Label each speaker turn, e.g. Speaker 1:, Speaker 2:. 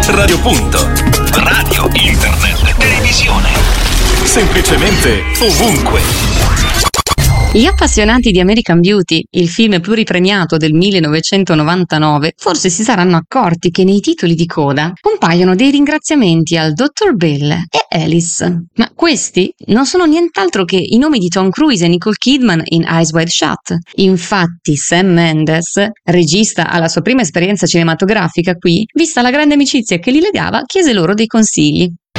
Speaker 1: Radio. Radio, internet, televisione. Semplicemente ovunque.
Speaker 2: Gli appassionati di American Beauty, il film pluripremiato del 1999, forse si saranno accorti che nei titoli di coda compaiono dei ringraziamenti al Dr. Bill e Alice. Ma questi non sono nient'altro che i nomi di Tom Cruise e Nicole Kidman in Eyes Wide Shut. Infatti Sam Mendes, regista alla sua prima esperienza cinematografica qui, vista la grande amicizia che li legava, chiese loro dei consigli.